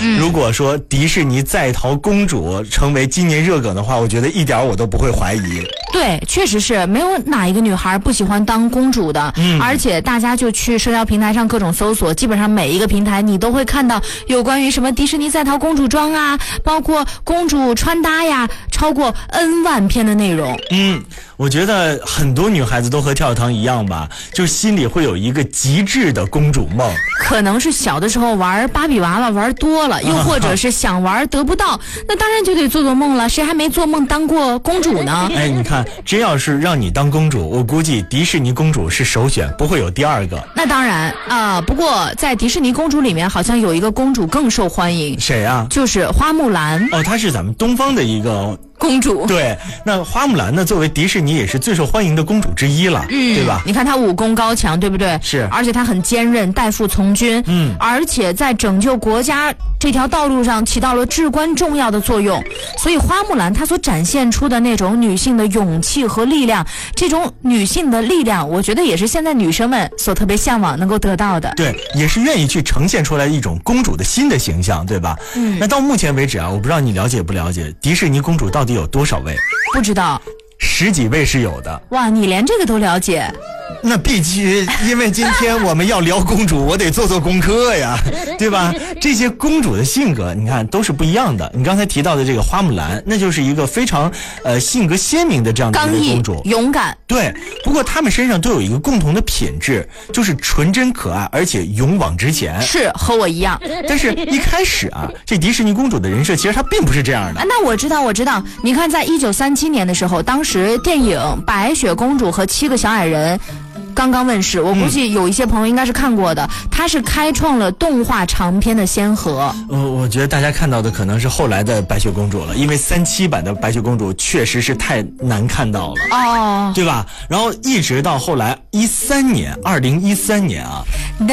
如果说迪士尼在逃公主成为今年热梗的话，我觉得一点我都不会怀疑。 对，确实是没有哪一个女孩不喜欢当公主的，而且大家就去社交平台上各种搜索，基本上每一个平台你都会看到有关于什么迪士尼在逃公主装啊，包括公主穿搭呀，超过 N 万篇的内容。 我觉得很多女孩子都和跳跳糖一样吧，就心里会有一个极致的公主梦。 可能是小的时候玩芭比娃娃玩多了，又或者是想玩得不到，那当然就得做做梦了，谁还没做梦当过公主呢？ 哎，你看，真要是让你当公主，我估计迪士尼公主是首选，不会有第二个。 那当然啊，不过在迪士尼公主里面，好像有一个公主更受欢迎。 谁啊？ 就是花木兰。 哦，她是咱们东方的一个公主。 对，那花木兰呢，作为迪士尼也是最受欢迎的公主之一了，对吧？ 你看她武功高强，对不对？ 是， 而且她很坚韧，代父从军，而且在拯救国家这条道路上起到了至关重要的作用。所以花木兰她所展现出的那种女性的勇气和力量，这种女性的力量，我觉得也是现在女生们所特别向往能够得到的。 对，也是愿意去呈现出来一种公主的新的形象，对吧？那到目前为止啊，我不知道你了解不了解迪士尼公主到底有多少位？ 不知道 ，10几位是有的。 哇，你连这个都了解？ 那必须，因为今天我们要聊公主，我得做做功课呀，对吧？这些公主的性格，你看都是不一样的。你刚才提到的这个花木兰，那就是一个非常性格鲜明的这样的一个公主， 勇敢。 对，不过她们身上都有一个共同的品质，就是纯真可爱，而且勇往直前。 是，和我一样。 但是一开始啊，这迪士尼公主的人设其实她并不是这样的。 那我知道。你看，在1937年的时候，当时电影《白雪公主和7个小矮人》刚刚问世，我估计有一些朋友应该是看过的，它是开创了动画长篇的先河。 我觉得大家看到的可能是后来的白雪公主了，因为37版的白雪公主确实是太难看到了，对吧？然后一直到后来2013年啊，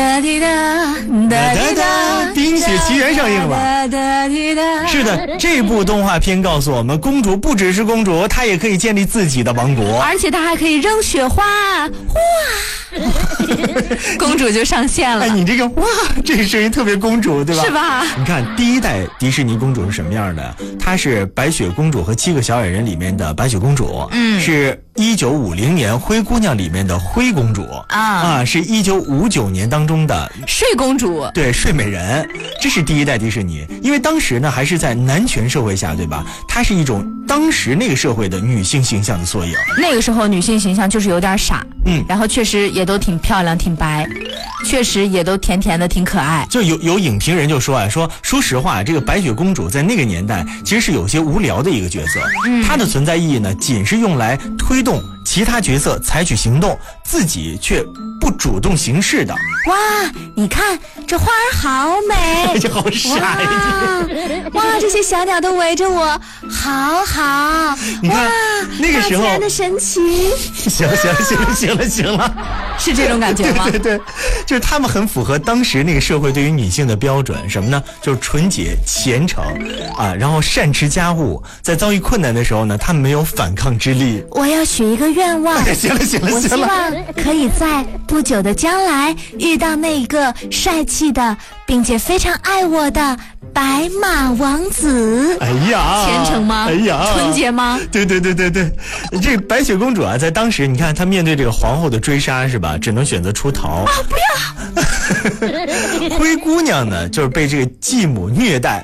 冰雪奇缘上映了。是的，这部动画片告诉我们，公主不只是公主，她也可以建立自己的王国， 而且她还可以扔雪花，哇！公主就上线了。 哎，你这个哇，这个声音特别公主，对吧？ 是吧？ 你看第一代迪士尼公主是什么样的？她是白雪公主和7个小矮人里面的白雪公主，是1950年灰姑娘里面的灰公主是1959年当中的睡公主， 对，睡美人。这是第一代迪士尼，因为当时呢还是在男权社会下，对吧？它是一种当时那个社会的女性形象的缩影。 那个时候女性形象就是有点傻，然后确实也都挺漂亮挺白，确实也都甜甜的挺可爱。 就有影评人就说说实话，这个白雪公主在那个年代其实是有些无聊的一个角色，她的存在意义呢仅是用来推动其他角色采取行动，自己却不主动行事的。 哇，你看这花儿好美， 这好傻呀！ 哇，这些小鸟都围着我，好好。 你看那个时候大自然的神奇。 行了， 是这种感觉吗？ 对，就是他们很符合当时那个社会对于女性的标准，什么呢？就是纯洁、虔诚啊，然后善持家务，在遭遇困难的时候呢，他们没有反抗之力。 我要许一个愿望， 行了， 我希望可以在不久的将来遇到那个帅气的并且非常爱我的白马王子。 哎呀， 虔诚吗？ 哎呀， 纯洁吗？ 对，这白雪公主啊，在当时你看她面对这个皇后的追杀是吧，只能选择出逃。 不要！灰姑娘呢，就是被这个继母虐待。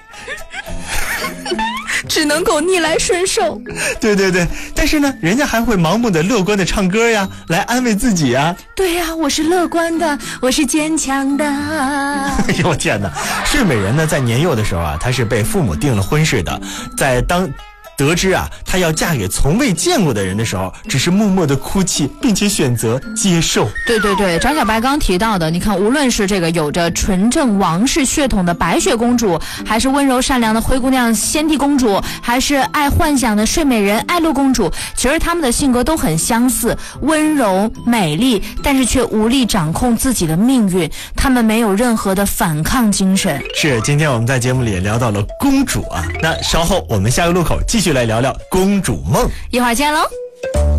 只能够逆来顺受。 对，但是呢，人家还会盲目的乐观的唱歌呀，来安慰自己啊。 对呀，我是乐观的，我是坚强的。 哎呦天哪！睡美人呢，在年幼的时候啊，她是被父母定了婚事的，在得知啊，她要嫁给从未见过的人的时候，只是默默的哭泣，并且选择接受。 对，张小白刚提到的，你看，无论是这个有着纯正王室血统的白雪公主，还是温柔善良的灰姑娘仙蒂公主，还是爱幻想的睡美人艾露公主，其实她们的性格都很相似，温柔美丽，但是却无力掌控自己的命运，她们没有任何的反抗精神。 是，今天我们在节目里也聊到了公主啊，那稍后我们下个路口继续来聊聊公主梦， 一会儿见喽。